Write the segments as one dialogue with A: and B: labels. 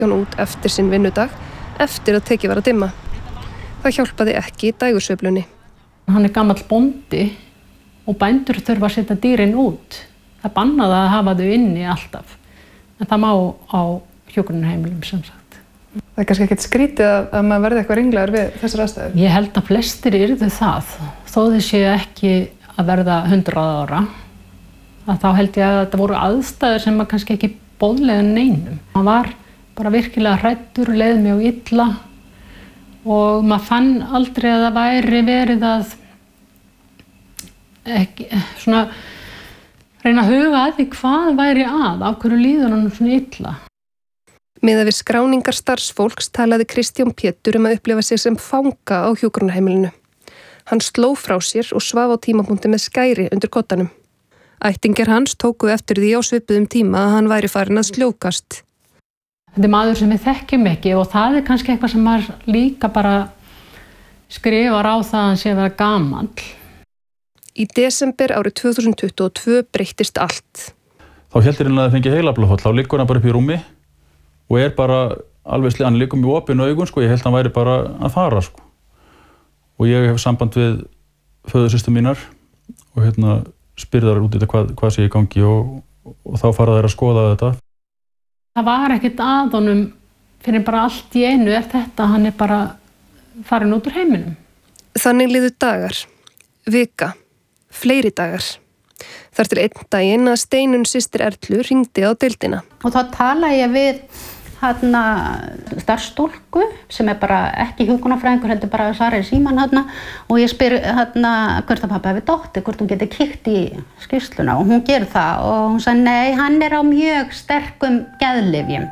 A: Hann út eftir sinn vinnudag, eftir að tekið var að dimma. Það hjálpaði ekki dægursveiflunni.
B: Hann gamall bóndi og bændur þurfa að setja dýrin út. Það bannaði að hafa þau inni alltaf. En það má á hjúkrunarheimilum sem sagt.
C: Það kannski ekkert skrítið að maður verði eitthvað ringlaður við þessar aðstæður?
B: Ég held að flestir yrðu það. Þó þeir séu ekki að verða 100 ára. Þá held ég að þetta voru aðstæður sem maður kannski ekki boðlega neinum. Hann var bara virkilega hræddur, leið mjög illa og maður fann aldrei að það væri verið að svona reyna að huga að því hvað væri af hverju líður hann svona illa.
A: Miðað við skráningar starfsfólks talaði Kristján Pétur að upplifa sig sem fanga á hjúkrunarheimilinu. Hann sló frá sér og svaf á tímapunkti með skæri undir koddanum. Ættingjar hans tóku eftir því á svipuðum tíma að hann væri farin að sljókast.
B: Þetta maður sem við þekkjum ekki og það kannski eitthvað sem maður líka bara skrifar á það að hann sé að vera gamall.
A: Í desember árið 2022 breyttist allt.
D: Þá heldur hann að það fengi heilablóðfall, þá liggur hann bara upp í rúmi og bara alveg hann liggur með opin augun, ég held að hann væri bara að fara, Og ég hef samband við föðursystur mínar og spyr þær út í þetta hvað sé í gangi og þá fara þær að skoða þetta.
B: Það var ekkert að honum fyrir bara allt í einu þetta, hann bara farin út úr heiminum.
A: Þannig liðu dagar, vika, fleiri dagar. Þar til einn daginn að Steinunn systir Erlu hringdi á deildina.
E: Og þá talaði ég við starfsstúlku sem bara ekki hjúkrunarfræðingur, heldur bara að svara í símann og ég spyr hvort að pabbi hafi dottið, hvort hún geti kíkt í skýrsluna og hún gerir það og hún sagði nei, hann á mjög sterkum geðlyfjum.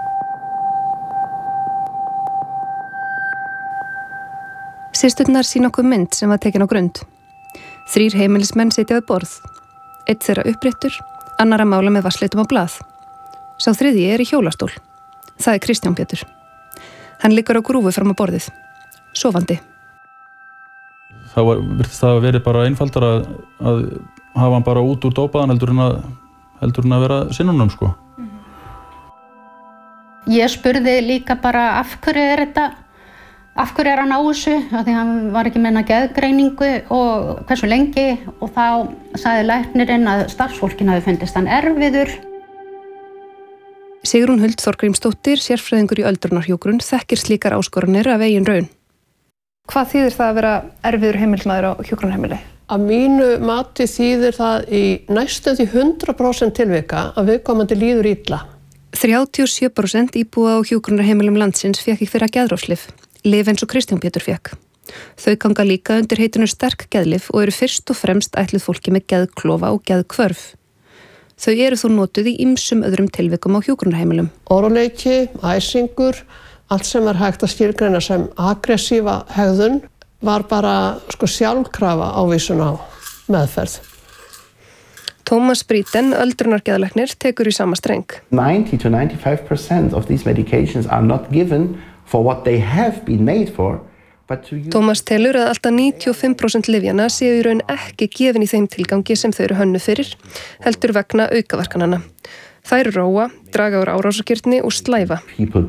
A: Systurnar sýna okkur mynd sem var tekin á grund. 3 heimilismenn sitja við borð. Einn þeirra uppréttur, annar að mála með vatnsleitum á blað. Sá þriðji í hjólastól. Það Kristján Pétur. Hann liggur á grúfu fram á borðið, sofandi.
D: Það virtist það að veri bara einfaldara að hafa hann bara út úr dópaðan heldur en að vera sinnunum,
E: Ég spurði líka bara af hverju hann á þessu, af því hann var ekki með geðgreiningu og hversu lengi og þá sagði læknirinn að starfsfólkinu hafi fundist hann erfiður.
A: Sigrún Huld Þorgrímsdóttir, sérfræðingur í öldrunarhjúkrun, þekkir slíkar áskoranir af eigin raun.
C: Hvað þýðir það að vera erfiður heimilismaður á hjúkrunarheimili?
F: Að mínu mati þýðir það í næstum því 100% tilvika að viðkomandi líður illa.
A: 37% íbúa á hjúkrunarheimilum landsins fékk í fyrra geðrofslyf, lyf eins og Kristján Pétur fékk. Þau ganga líka undir heitinu sterk geðlyf og eru fyrst og fremst ætluð fólki með geðklofa og geðhvörf. Þau eru þó notuð í ýmsum öðrum tilvikum á hjúkrunarheimilum.
F: Óróleiki, æsingur, allt sem var hægt að skilgreina sem aggressífa hegðun var bara sjálfkrafa ávísun á meðferð.
A: Tómas Briten, öldrunargeðlæknir, tekur í sama streng.
G: 90 to 95% of these medications are not given for what they have been made for.
A: Tómas telur að alltaf 95% lyfjana séu í raun ekki gefin í þeim tilgangi sem þau eru hönnuð fyrir, heldur vegna aukaverkananna. Þær róa, draga úr árásargirni og slæfa.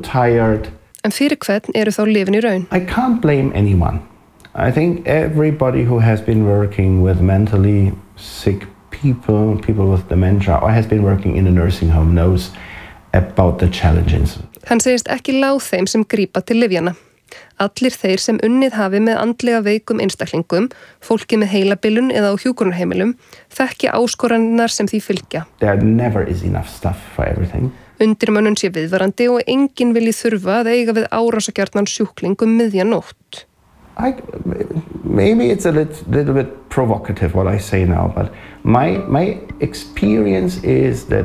A: En fyrir hvern eru þá lyfin í raun?
G: I can't blame anyone. I think everybody who has been working with mentally sick people with dementia or has been working in a nursing home knows about the challenges.
A: Hann segist ekki láð þeim sem grípa til lyfjana. Allir þeir sem unnið hafi með andlega veikum einstaklingum, fólki með heilabilun eða á hjúkrunarheimilum, þekki áskoranirnar sem því fylgja.
G: There never is enough stuff for everything.
A: Undirmönnun sé viðvarandi og enginn vilji þurfa að eiga við árásargjarnan sjúkling miðja nótt.
G: Maybe it's a little bit provocative what I say now, but my experience is that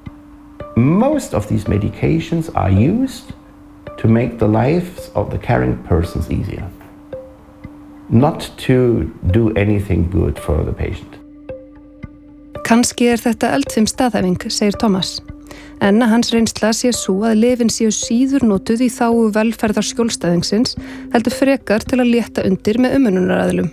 G: most of these medications are used to make the lives of the caring persons easier, not to do anything good for the patient.
A: Kannski þetta eldfim staðhæfing, segir Thomas, en að hans reynsla sé svo að lyfin séu síður notuð í þágu velferðar skjólstæðingsins heldur frekar til að létta undir með umönnunaraðilum.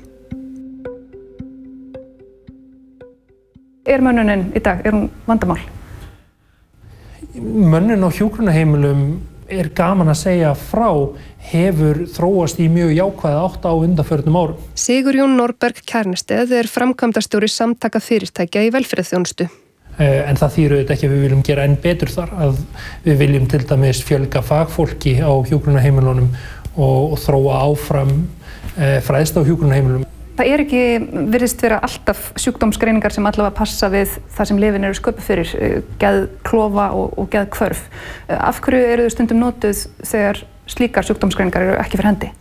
C: Mönnunin í dag, hún vandamál?
H: Mönnun á hjúkrunarheimilum gaman að segja frá hefur þróast í mjög jákvæða átt á undanförnum árum.
A: Sigurjón Norberg Kærnesteð framkvæmdastjóri samtaka fyrirtækja í velferðarþjónustu.
H: En það þýðir auðvitað ekki að við viljum gera enn betur þar, að við viljum til dæmis fjölga fagfólki á hjúkrunarheimilunum og þróa áfram fræðslu á hjúkrunarheimilunum.
C: Það ekki, virðist vera alltaf sjúkdómsgreiningar sem allavega passa við það sem lyfin eru sköpuð fyrir, geðklofa og geðhvörf. Af hverju eru þau stundum notuð þegar slíkar sjúkdómsgreiningar eru ekki fyrir hendi?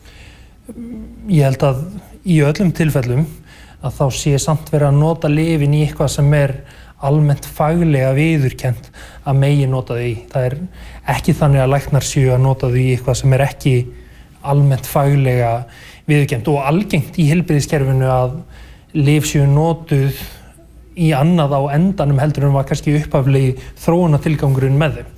H: Ég held að í öllum tilfellum að þá sé samt verið að nota lyfin í eitthvað sem almennt faglega viðurkennt að megi nota þau í. Það ekki þannig að læknar séu að nota þau í eitthvað sem ekki almennt faglega viðurkennt og algengt í heilbrigðiskerfinu að lyf séu notuð í annað á endanum heldur en var kannski upphaflegi þróunartilgangurinn með þeim.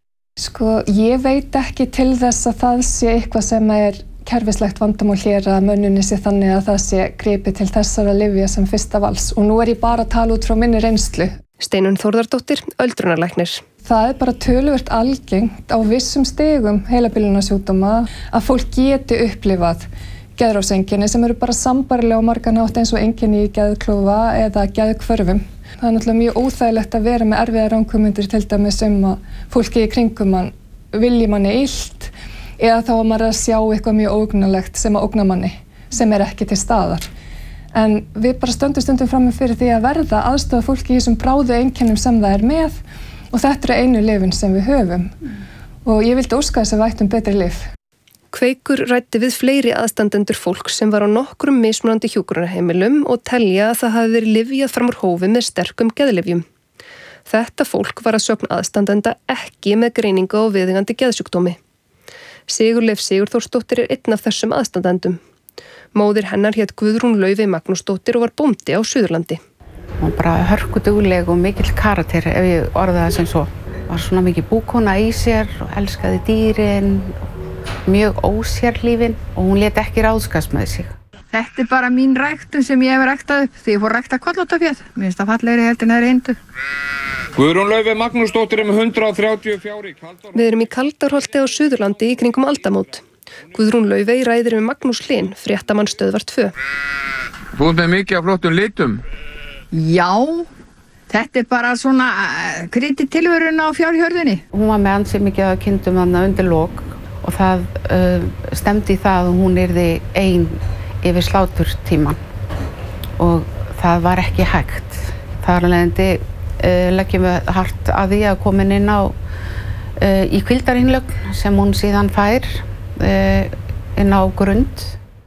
I: Sko, ég veit ekki til þess að það sé eitthvað sem kerfislegt vandamál hér að mönnunni sé þannig að það sé gripið til þessara lyfja sem fyrsta vals og nú ég bara að tala út frá minni reynslu.
A: Steinunn Þórðardóttir, öldrunarlæknir.
I: Það bara töluvert algengt á vissum stigum heilabilunarsjúkdóma að fólk geti upplifað geðrofseinkenni sem eru bara sambærilega á margan hátt eins og einkenni í geðklofa eða geðhvörfum. Það náttúrulega mjög óþægilegt að vera með erfiðar ranghugmyndir til dæmis að fólki í kringum mann vilji manni illt eða þá að maður að sjá eitthvað mjög ógnarlegt sem að ógna manni sem ekki til staðar. En við bara stöndum stundum frammi fyrir því að verða aðstoða fólki í þessum bráðu einkennum sem það með og þetta einu lyfin sem við höfum. Og ég vildi óska þess að við ættum betri lyf.
A: Kveikur ræddi við fleiri aðstandendur fólks sem var á nokkrum mismunandi hjúkrunarheimilum og telja að það hafi verið lyfjað fram úr hófi með sterkum geðlyfjum. Þetta fólk var að sögn aðstandenda ekki með greiningu á viðeigandi geðsjúkdómi. Sigurleif Sigurþórsdóttir einn af þessum aðstandendum. Móðir hennar hét Guðrún Laufey Magnúsdóttir og var bóndi á Suðurlandi.
E: Hún bara hörkudugleg og mikill karakter ef ég orða það sem svo. Var svona mikið búkona í sér og elskaði dýrin. Mjög ósérlífin og hún lét ekki ráðskast með sig.
J: Þetta bara mín ræktun sem ég hef ræktað upp því ég fór rækta kollóttafjall. Mér finnst það fallegri heldur en það eindu.
K: Guðrún Laufey Magnúsdóttir 134 í Kaldárholti.
A: Við erum í Kaldárholti á Suðurlandi í kringum aldamót. Guðrún Laufey ræðir með Magnús Hlyn, fréttamann Stöðvar 2.
K: Þú ert með mikið af flottum litum.
J: Já, þetta bara svona krydd í tilveruna á fjárhjörðinni.
E: Hún var með ansi mikið af kindum þarna undir lok. Og það stemdi í það að hún yrði ein yfir sláturtíman og það var ekki hægt. Þar af leiðandi leggjum við hart að því að koma inn á í hvíldarinnlögn sem hún síðan fær inn á Grund.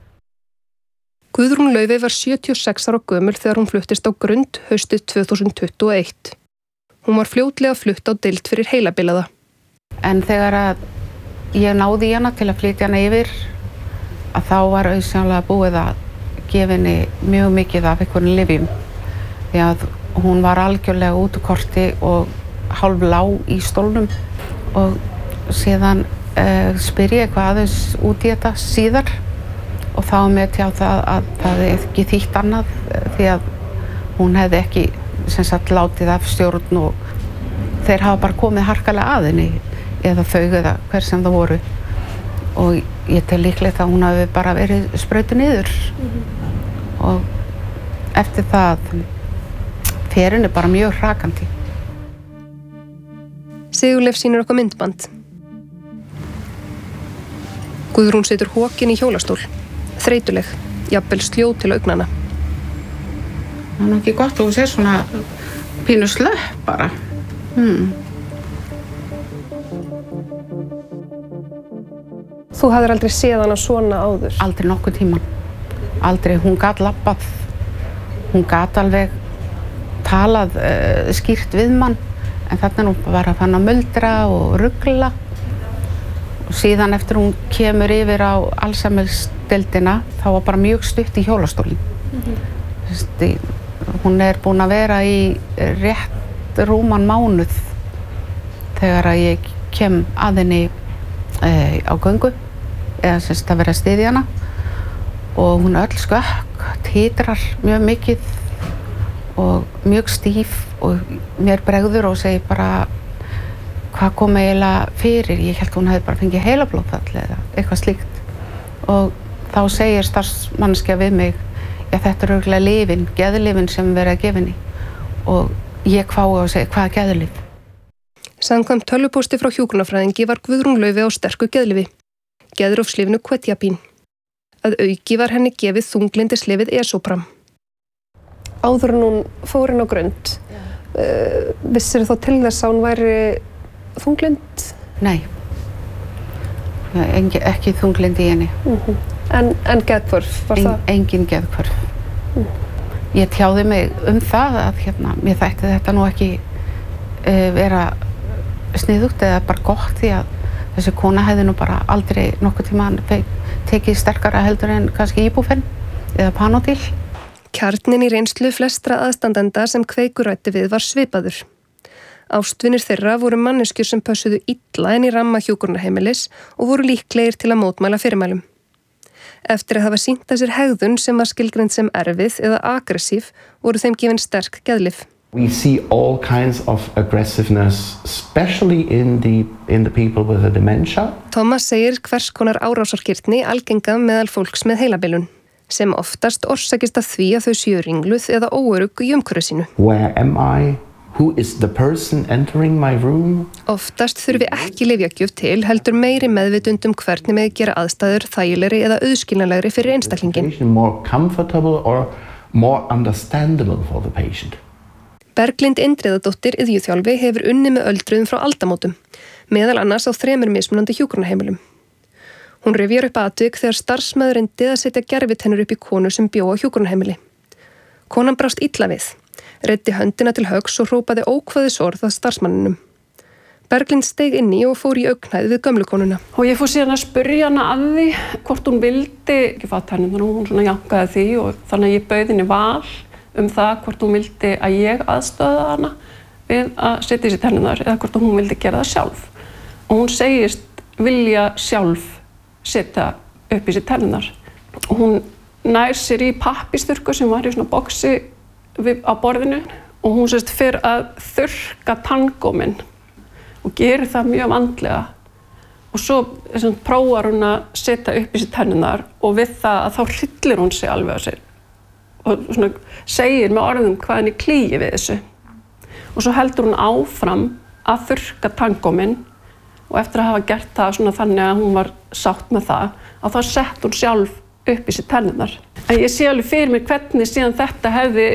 A: Guðrún Laufey var 76 ára gömul þegar hún fluttist á Grund haustið 2021. Hún var fljótlega flutt á deild fyrir heilabilaða.
E: En þegar að ég náði í hana til að flytja hana yfir að þá var auðvitað búið að gefa henni mjög mikið af einhverjum lyfjum því að hún var algjörlega út úr korti og hálf lág í stólnum og síðan spyr ég eitthvað aðeins út í þetta síðar og þá með tjá það að það ekki þýtt annað því að hún hefði ekki sem sagt látið af stjórn og þeir hafa bara komið harkalega að henni eða þau eða hver sem það voru og ég tel líklegt að hún hafi bara verið sprautuð niður og eftir það fer henni bara mjög hrakandi.
A: Sigurleif sýnir okkur myndband. Guðrún situr hokin í hjólastól, þreytuleg, jafnvel sljó til augnanna.
E: Það er ekki gott að þú sé svona pínu slöpp bara.
C: Þú hafðir aldrei séð hana svona áður?
E: Aldrei nokkuð tíman. Aldrei. Hún gat labbað. Hún gat alveg talað skýrt við mann en þarna nú var að fann að muldra og rugla. Og síðan eftir hún kemur yfir á Alzheimersdeildina þá var bara mjög stutt í hjólastólinn. Hún búin að vera í rétt rúman mánuð þegar að ég kem að henni á göngu eða semst að vera að styðja hana og hún öll skökk, titrar mjög mikið og mjög stíf og mér bregður og segir bara hvað kom eiginlega fyrir, ég held að hún hefði bara fengið heilablóðfall eða eitthvað slíkt og þá segir starfsmanneskja við mig já þetta örugglega lyfin, geðlyfin sem verið að gefa henni og ég hvái og segi hvað er geðlyf?
A: Samkvæmt tölvupósti frá hjúkrunarfræðingi var Guðrún Laufey á sterku geðlyfi, geðrofslyfinu Quetiapine. Að auki var henni gefið þunglyndislyfið Esopram.
C: Áður en hún fór inn á Grund, vissir þá til þess að hún væri þunglynd?
E: Nei, ekki þunglynd í henni.
C: En geðhvörf, var það?
E: Engin geðhvörf. Ég tjáði mig það að mér þætti þetta nú ekki vera sniðugt eða bara gott því að þessi kona hefði nú bara aldrei nokkuð tíma tekið sterkara heldur en kannski Ibuprofen eða Panodil.
A: Kjarninn í reynslu flestra aðstandenda sem Kveikur ræddi við var svipaður. Ástvinir þeirra voru manneskjur sem pössuðu illa inn í ramma hjúkrunarheimilis og voru líklegir til að mótmæla fyrirmælum. Eftir að hafa sýnt að sér hegðun sem var skilgreind sem erfið eða aggressív voru þeim gefin sterk geðlyf.
G: We see all kinds of aggressiveness, especially in the people with a dementia.
A: Thomas segir hvers konar árásargirni algenga meðal fólks með heilabilun, sem oftast orsakist af því að þau séu ringluð eða óörugg í umhverfi sínu.
G: Where am I? Who is the person entering my room?
A: Oftast þurfi ekki lyfjagjöf til heldur meiri meðvitund hvernig með gera aðstæður þægilegri eða auðskiljanlegri fyrir einstaklingin.
G: More comfortable or more understandable for the patient.
A: Berglind Indriðadóttir iðjuþjálfi hefur unnið með öldruðum frá aldamótum, meðal annars á 3 mismunandi hjúkrunarheimilum. Hún rifjar upp atvik þegar starfsmaður reyndi að setja gervitennur upp í konu sem bjó á hjúkrunarheimili. Konan brást illa við, reiddi höndina til höggs og hrópaði ókvæðisorð að starfsmanninum. Berglind steig inn í og fór í augnhæð við gömlu konuna.
L: Og ég fór síðan að spurja hana að því hvort hún vildi ekki fá tennurnar og hún svona jankaði því og þannig að ég bauð henni val það hvort hún vildi að ég aðstöða hana við að setja í sér tennurnar eða hvort hún vildi gera það sjálf. Og hún segist vilja sjálf setja upp í sér tennurnar. Og hún nær sér í pappírsþurrku sem var í svona boxi á borðinu og hún sérst fer að þurrka tanngóminn og gerir það mjög vandlega. Og svo prófar hún að setja upp í sér tennurnar og við það að þá hryllir hún sig alveg á sig. Og svona segir með orðum hvað henni klíi við þessu. Og svo heldur hún áfram að þurrka tanngóminn og eftir að hafa gert það svona þannig að hún var sátt með það, að þá sett hún sjálf upp í sér tennurnar. En ég sé alveg fyrir mér hvernig síðan þetta hefði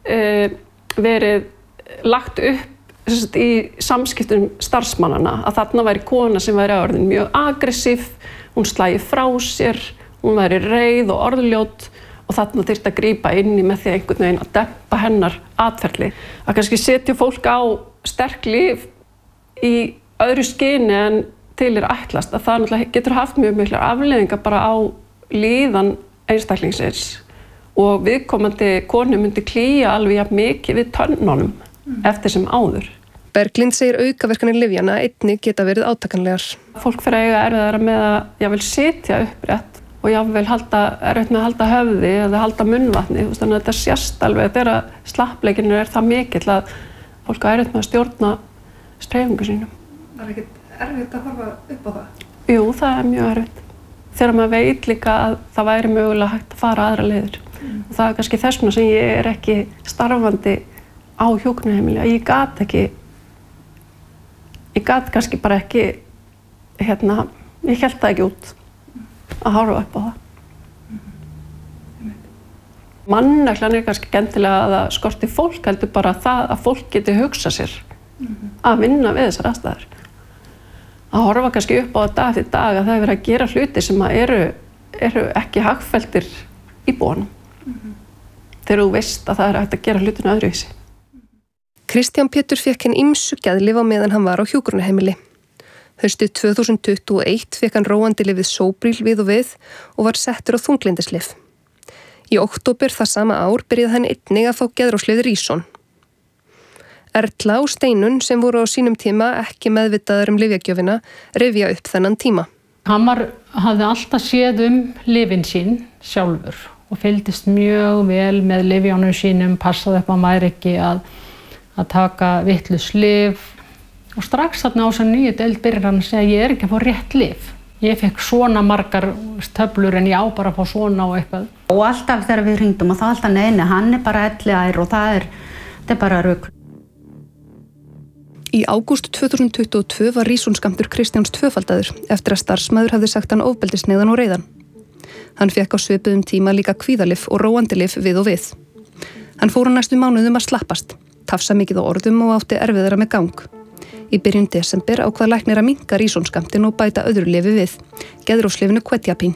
L: verið lagt upp í samskiptum starfsmannana, að þarna væri kona sem væri orðin mjög aggressív, hún slægi frá sér, hún væri reið og orðljót og þarna þyrfti að grípa inn í með því einhvern veginn að dempa hennar atferli. Að kannski setja fólk á sterk lyf í öðru skyni en til ætlast, að það náttúrulega getur haft mjög miklar afleiðingar bara á líðan einstaklingsins og viðkomandi konu myndi klíja alveg jafn mikið við tönnunum eftir sem áður.
A: Berglind segir aukaverkanir lyfjanna einnig geta verið átakanlegar.
L: Fólk fer að eiga erfiðara með að jafnvel sitja upprétt og jafnvel erfitt með að halda höfði eða halda munnvatni. Þannig að þetta sést alveg þegar slappleikinu það mikill að fólk erfitt með að stjórna hreyfingu sínum.
C: Það er ekkert erfitt að horfa upp á það?
L: Jú, það er mjög erfitt. Þegar maður veit líka að það væri mögulega hægt að fara aðra leiðir. Og það er kannski þess vegna sem ég er ekki starfandi á hjúkrunarheimili. Ég gat kannski bara ekki, ég hélt það ekki út að horfa upp á það. Manneklan er kannski ekki endilega að það skorti fólk, heldur bara það að fólk geti hugsað sér að vinna við þessar aðstæður. Að horfa kannski upp á það dag eftir dag að það er verið að gera hluti sem eru ekki hagfelldir íbúanum. Þegar þú veist að það er hægt að gera hlutinu öðruvísi.
A: Kristján Pétur fékk hinn ýmsu geðlyf á meðan hann var á hjúkrunarheimili. Haustið 2021 fékk hann róandi lyfið Sobril við og var settur á þunglyndislyf. Í október það sama ár byrjaði hann einnig að fá geðrófslyfið Ríson. Erla og Steinun sem voru á sínum tíma ekki meðvitaðar lyfjagjöfina rifja upp þennan tíma.
B: Hann hafði alltaf séð lyfin sín sjálfur og fylgdist mjög vel með lyfjunum sínum, passaði upp að maður ekki að taka vitlaus lyf Og strax þarna á þessar nýju deild byrjar hann að segja ég ekki að fá rétt lyf. Ég fekk svona margar töflur en ég á bara að fá svona og eitthvað.
E: Og alltaf þegar við hringdum og þá alltaf neini, hann bara elliær og það er bara rugl.
A: Í ágúst 2022 var rísúnskammtur Kristjáns tvöfaldaður eftir að starfsmaður hafði sagt hann ofbeldisneiðan og reiðan. Hann fékk á svipuðum tíma líka kvíðalyf og róandi lyf við og við. Hann fór á næstu mánuðum að slappast, tafsa mikið á orðum og átti erfiðara með gang. Í byrjun desember ákvað læknir að minnka rísónskammtinn og bæta öðru lyfi við, geðrófslyfinu Quetiapin.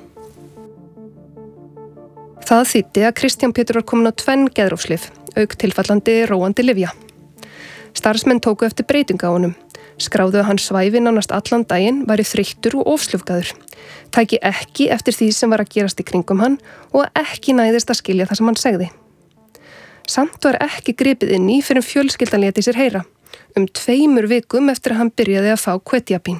A: Það þýddi að Kristján Pétur var komin á 2 geðrófslyf, auk tilfallandi róandi lyfja. Starfsmenn tóku eftir breytingu á honum, skráðu að hann svæfi nánast allan daginn, væri þreyttur og ofslufgaður, tæki ekki eftir því sem var að gerast í kringum hann og ekki næðist að skilja það sem hann segði. Samt var ekki gripið inn í fyrir fjölskyldan léti sér heyra, 2 vikum eftir að hann byrjaði að fá Quetiapin.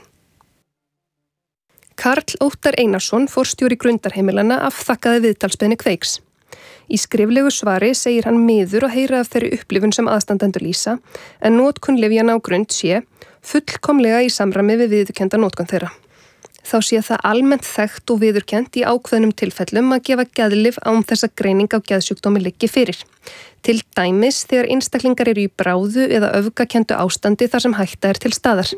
A: Karl Óttar Einarsson, forstjóri Grundarheimilana, afþakkaði viðtalsbeiðni Kveiks. Í skriflegu svari segir hann miður að heyra af þeirri upplifun sem aðstandendur lýsa, en notkun lyfjanna á Grund sé fullkomlega í samræmi við viðurkennda notkun þeirra. Þá sé það almennt þekkt og viðurkennt í ákveðnum tilfellum að gefa geðlyf án þess að greining á geðsjúkdómi liggi fyrir. Til dæmis þegar einstaklingar eru í bráðu eða öfgakenndu ástandi þar sem hætta er til staðar.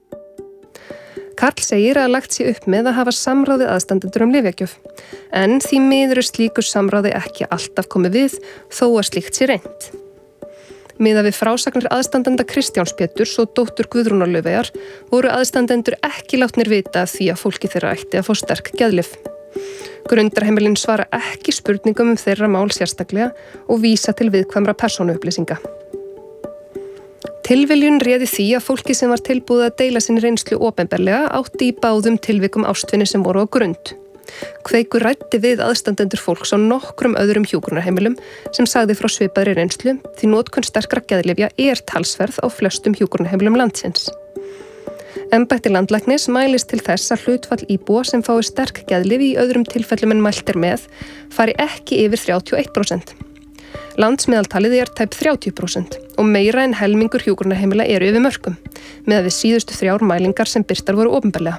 A: Karl segir að lagt sé upp með að hafa samráði aðstandendur lyfjagjöf, en því miður slíku samráði ekki alltaf komið við þó að slíkt sé reynt. Miðað við frásagnir aðstandenda Kristjáns Péturs og dóttur Guðrúnar Laufeyjar voru aðstandendur ekki látnir vita því að fólki þeirra ætti að fá sterk geðlyf. Grundarheimilin svara ekki spurningum þeirra mál sérstaklega og vísa til viðkvæmra persónuupplýsinga. Tilviljun réði því að fólki sem var tilbúið að deila sinni reynslu opinberlega átti í báðum tilvikum ástvinni sem voru á Grund. Kveikur ræddi við aðstandendur fólks á nokkrum öðrum hjúkrunarheimilum sem sagði frá svipaðri reynslu því notkun sterkra geðlyfja er talsverð á flestum hjúkrunarheimilum landsins. Embætti landlæknis mælist til þess að hlutfall íbúa sem fái sterk geðlyf í öðrum tilfellum en mælt er með fari ekki yfir 31%. Landsmeðaltalið er tæp 30% og meira en helmingur hjúkrunarheimila eru yfir mörkum, með við síðustu 3 mælingar sem birtar voru opinberlega.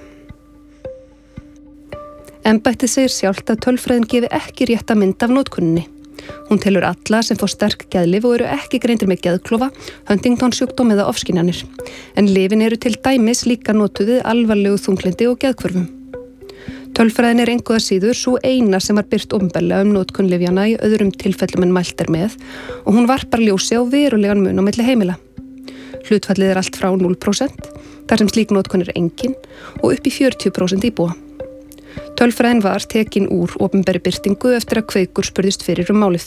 A: Embættið segir sjálft að tölfræðin gefi ekki rétta mynd af notkunninni. Hún telur alla sem fá sterk geðlyf og eru ekki greindir með geðklofa, Huntington sjúkdóm eða ofskynjanir, en lyfin eru til dæmis líka notuð við alvarlegu þunglyndi og geðhvörfum. Tölfræðin er engu að síður svo eina sem var birt opinberlega notkun lyfjanna í öðrum tilfellum en mælt er með og hún varpar ljósi á verulegan mun á milli heimila. Hlutfallið er allt frá 0%, þar sem slík notkun er engin, og upp í 40% íbúa. Tölfræðin var tekin úr opinberri birtingu eftir að Kveikur spurðist fyrir málið.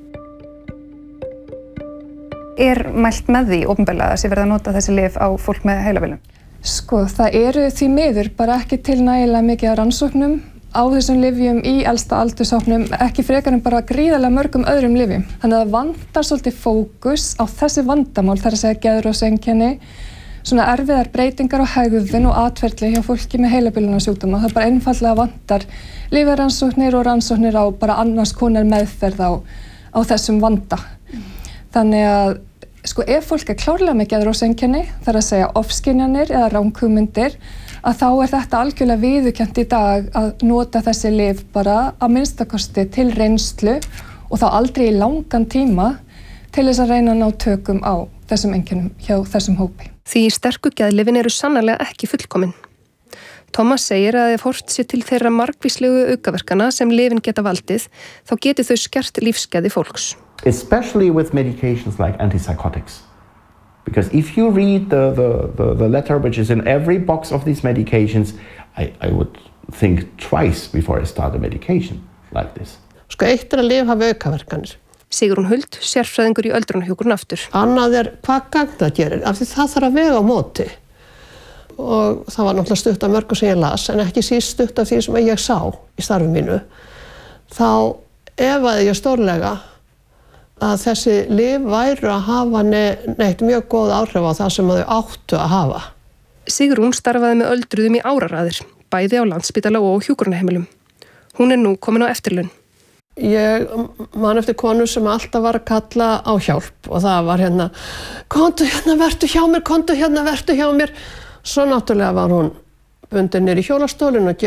C: Er mælt með því opinberlega að sé verið að nota þessi lyf á fólk með heilabilun?
I: Sko, það eru því miður bara ekki til nægilega mikið af rannsóknum á þessum lyfjum í elsta aldurshópnum, ekki frekar en bara gríðarlega mörgum öðrum lyfjum. Þannig að það vantar svolítið fókus á þessi vandamál, þar að segja geðrófseinkenni, svona erfiðar breytingar á hegðun og atferli hjá fólki með heilabilunarsjúkdóma. Það bara einfaldlega vantar lyfjarannsóknir og rannsóknir á bara annars konar meðferð á þessum vanda. Þannig að sko ef fólk er klárlega með geðrófseinkenni, þar að segja ofskynjanir eða ranghugmyndir, að þá er þetta algjörlega viðurkennt í dag að nota þessi lyf bara að minnstakosti til reynslu og þá aldrei í langan tíma til þess að reyna að ná tökum á þessum einkennum hjá þessum hópi.
A: Því sterku geðlyfin eru sannarlega ekki fullkomin. Thomas segir að ef horft sé til þeirra margvíslegu aukaverkana sem lyfin geta valdið, þá geti þau skert lífsgæði fólks.
G: Especially with medications like antipsychotics. Because if you read the letter which is in every box of these medications, I would think twice before I start a medication like this.
F: Sko eitt er að lyf hafi aukaverkanir.
A: Sigrún Huld, sérfræðingur í öldrunarhjúkrun aftur.
F: Annað er hvað gagn það gerir, af því það þarf að vega á móti. Og það var náttúrulega stutt af mörgu sem ég las, en ekki síst stutt af því sem ég sá í starfi mínu. Þá efaði ég stórlega að þessi lyf væru að hafa neitt mjög góð áhrif á það sem þau áttu að hafa.
A: Sigrún starfaði með öldruðum í áraraðir, bæði á Landspítala og hjúkrunarheimilum. Hún er nú komin á eftirlaun.
F: ég man eftir konu sem alltaf var að kalla á hjálp og það var komdu hérna, vertu hjá mér, komdu hérna, vertu hjá mér. Svo náttúrulega var hún bundin niður í hjólastólinn og